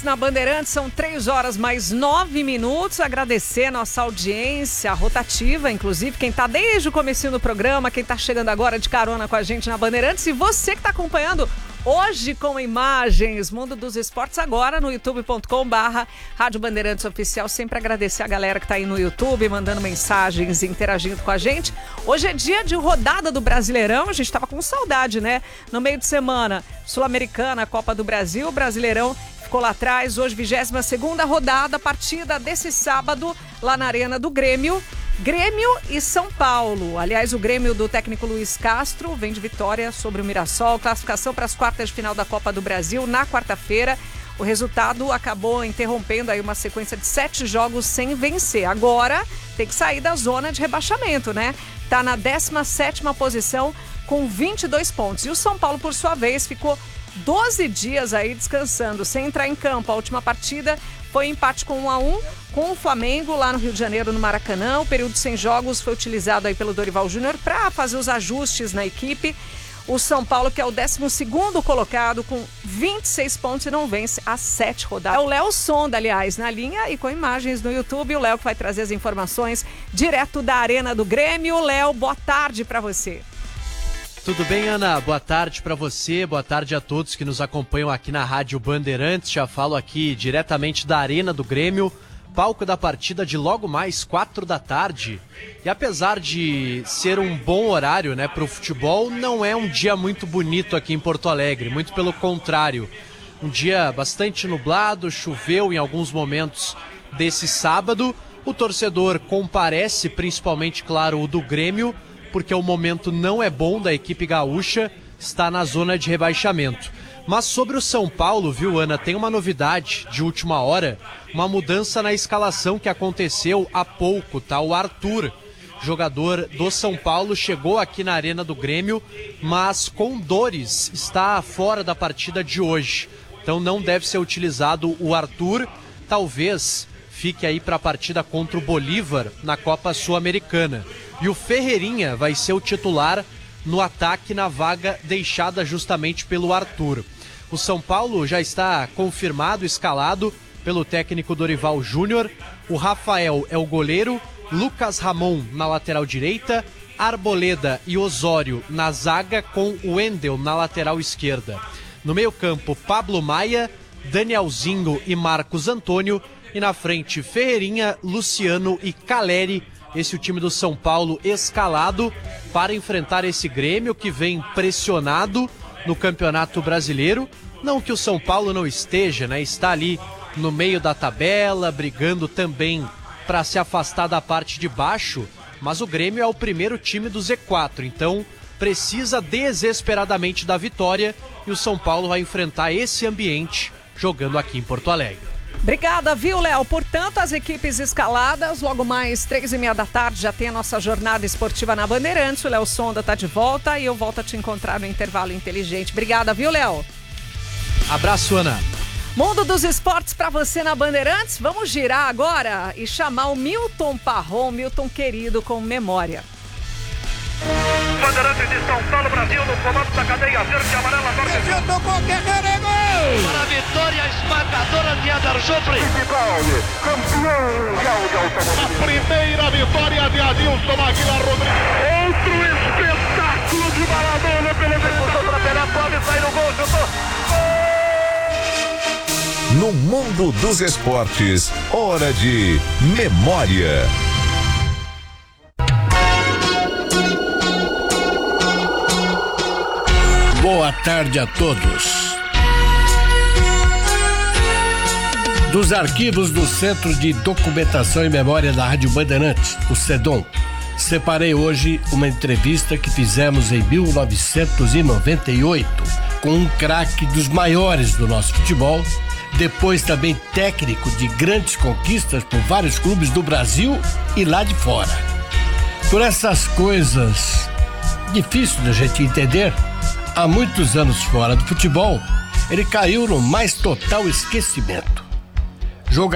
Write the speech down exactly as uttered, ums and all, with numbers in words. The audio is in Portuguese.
Esportes na Bandeirantes, são três horas mais nove minutos. Agradecer a nossa audiência rotativa, inclusive quem está desde o comecinho do programa, quem está chegando agora de carona com a gente na Bandeirantes e você que está acompanhando hoje com imagens, Mundo dos Esportes agora no youtube ponto com barra Rádio Bandeirantes Oficial. Sempre agradecer a galera que está aí no YouTube, mandando mensagens, interagindo com a gente. Hoje é dia de rodada do Brasileirão, a gente estava com saudade, né? No meio de semana, Sul-Americana, Copa do Brasil, Brasileirão ficou lá atrás. Hoje, vigésima segunda rodada, partida desse sábado lá na Arena do Grêmio. Grêmio e São Paulo. Aliás, o Grêmio do técnico Luiz Castro vem de vitória sobre o Mirassol. Classificação para as quartas de final da Copa do Brasil na quarta-feira. O resultado acabou interrompendo aí uma sequência de sete jogos sem vencer. Agora tem que sair da zona de rebaixamento, né? Tá na décima sétima posição com vinte e dois pontos. E o São Paulo, por sua vez, ficou doze dias aí descansando, sem entrar em campo. A última partida foi empate com um a um com o Flamengo lá no Rio de Janeiro, no Maracanã. O período sem jogos foi utilizado aí pelo Dorival Júnior para fazer os ajustes na equipe. O São Paulo, que é o décimo segundo colocado, com vinte e seis pontos e não vence há sete rodadas. É o Léo Sonda, aliás, na linha e com imagens no YouTube. O Léo que vai trazer as informações direto da Arena do Grêmio. Léo, boa tarde para você. Tudo bem, Ana? Boa tarde para você, boa tarde a todos que nos acompanham aqui na Rádio Bandeirantes. Já falo aqui diretamente da Arena do Grêmio, palco da partida de logo mais quatro da tarde. E apesar de ser um bom horário, né, para o futebol, não é um dia muito bonito aqui em Porto Alegre, muito pelo contrário. Um dia bastante nublado, choveu em alguns momentos desse sábado. O torcedor comparece, principalmente, claro, o do Grêmio, porque o momento não é bom da equipe gaúcha, está na zona de rebaixamento. Mas sobre o São Paulo, viu, Ana, tem uma novidade de última hora, uma mudança na escalação que aconteceu há pouco, tá? O Arthur, jogador do São Paulo, chegou aqui na Arena do Grêmio, mas com dores, está fora da partida de hoje. Então não deve ser utilizado o Arthur, talvez fique aí para a partida contra o Bolívar na Copa Sul-Americana. E o Ferreirinha vai ser o titular no ataque na vaga deixada justamente pelo Arthur. O São Paulo já está confirmado, escalado pelo técnico Dorival Júnior. O Rafael é o goleiro, Lucas Ramon na lateral direita, Arboleda e Osório na zaga com o Wendel na lateral esquerda. No meio-campo, Pablo Maia, Danielzinho e Marcos Antônio. E na frente, Ferreirinha, Luciano e Caleri. Esse é o time do São Paulo escalado para enfrentar esse Grêmio que vem pressionado no Campeonato Brasileiro. Não que o São Paulo não esteja, né? Está ali no meio da tabela, brigando também para se afastar da parte de baixo, mas o Grêmio é o primeiro time do Z quatro, então precisa desesperadamente da vitória e o São Paulo vai enfrentar esse ambiente jogando aqui em Porto Alegre. Obrigada, viu, Léo? Portanto, as equipes escaladas, logo mais três e meia da tarde, já tem a nossa jornada esportiva na Bandeirantes. O Léo Sonda tá de volta e eu volto a te encontrar no intervalo inteligente. Obrigada, viu, Léo? Abraço, Ana. Mundo dos Esportes para você na Bandeirantes. Vamos girar agora e chamar o Milton Parron, Milton querido, com memória. Bandeirantes de São Paulo, Brasil, no comando da cadeia verde e amarela. Brasil tocou, Guerreiro é gol! Para a vitória esmagadora de Eder Joffre. Campeão de automobilismo. A primeira vitória de Adilson Aguilar Rodrigues. Outro espetáculo de Maradona pela execução para Pelé, pode sair no gol, chutou. No Mundo dos Esportes, hora de memória. Boa tarde a todos. Dos arquivos do Centro de Documentação e Memória da Rádio Bandeirantes, o CEDOM, separei hoje uma entrevista que fizemos em mil novecentos e noventa e oito com um craque dos maiores do nosso futebol, depois também técnico de grandes conquistas por vários clubes do Brasil e lá de fora. Por essas coisas difíceis da gente entender, há muitos anos fora do futebol, ele caiu no mais total esquecimento. Jogador